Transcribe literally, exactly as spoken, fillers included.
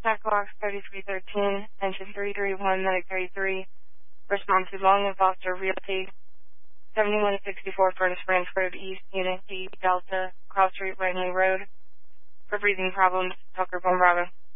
Snackox thirty-three thirteen, engine three three one, medic thirty-three, response to Long and Foster Realty, seventy-one sixty-four Furnace Branch Road East, Unit D, Delta, Cross Street, Langley Road. For breathing problems, Tucker Von Bravo.